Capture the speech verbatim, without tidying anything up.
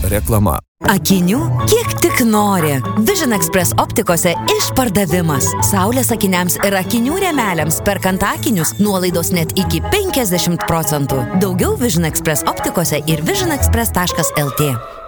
Reklama. Akinių kiek tik nori. Vision Express optikose išpardavimas. Saulės akiniams ir akinių rėmeliams perkant akinius nuolaidos net iki penkiasdešimt procentų. Daugiau Vision Express optikose ir vision express taškas lt.